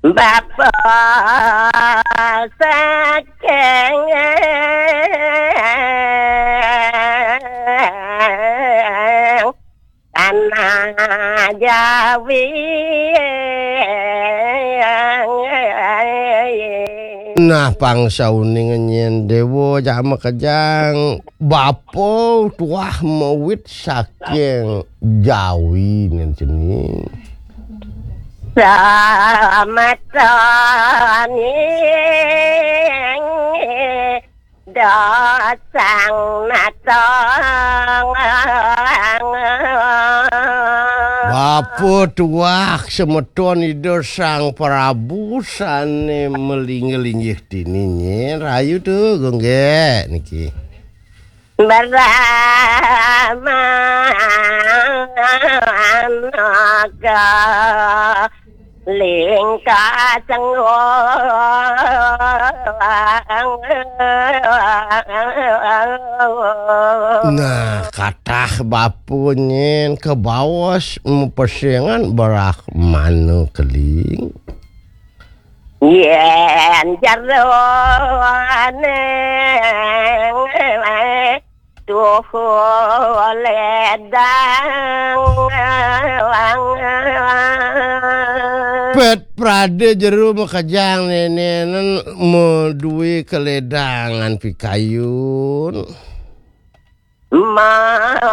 Bapak saking tanah Jawi Nah pangsauning nyen dewa jama kejang bapo tuah mawit saking Jawi nen cening Selamat datang Bapo tuah semeton ido sang Prabu sane melinggih-linggih tininye rayu tuh gongge niki bersama naga lingkaseng Nah katah bapunyen ke bawas mempersengan berak manu keling yen jarone tuh ledang Pet prade jeru makajang nenenen medui keledangan pikayun ma